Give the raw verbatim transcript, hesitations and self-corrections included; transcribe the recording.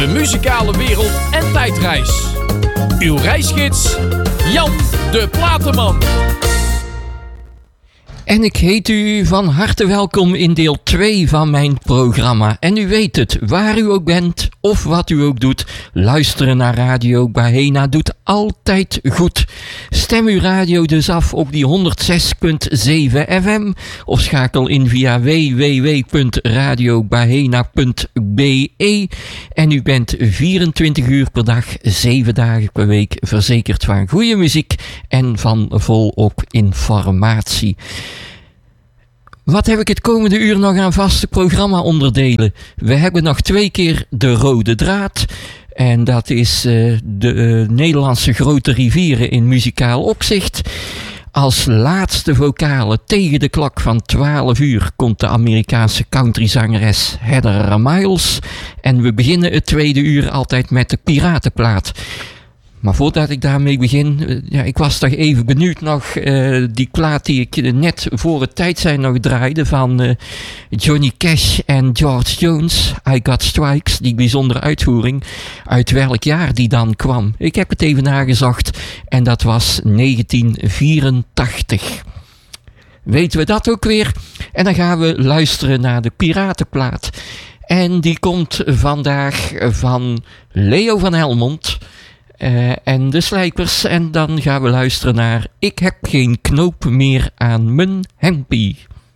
de muzikale wereld en tijdreis. Uw reisgids, Jan de Platenman. En ik heet u van harte welkom in deel twee van mijn programma. En u weet het, waar u ook bent of wat u ook doet, luisteren naar Radio Bahena doet altijd goed. Stem uw radio dus af op die honderdzes komma zeven F M of schakel in via w w w punt radio bahena punt b e en u bent vierentwintig uur per dag, zeven dagen per week verzekerd van goede muziek en van volop informatie. Wat heb ik het komende uur nog aan vaste programma-onderdelen? We hebben nog twee keer de rode draad. En dat is uh, de uh, Nederlandse grote rivieren in muzikaal opzicht. Als laatste vocale tegen de klok van twaalf uur komt de Amerikaanse countryzangeres Heather Miles. En we beginnen het tweede uur altijd met de piratenplaat. Maar voordat ik daarmee begin, ja, ik was toch even benieuwd nog, uh, die plaat die ik net voor het tijd zijn nog draaide van uh, Johnny Cash en George Jones, I Got Strikes, die bijzondere uitvoering, uit welk jaar die dan kwam. Ik heb het even nagezocht en dat was negentien vierentachtig. Weten we dat ook weer? En dan gaan we luisteren naar de piratenplaat. En die komt vandaag van Leo van Helmond. Uh, en de Slijpers. En dan gaan we luisteren naar Ik heb geen knoop meer aan mijn hempie.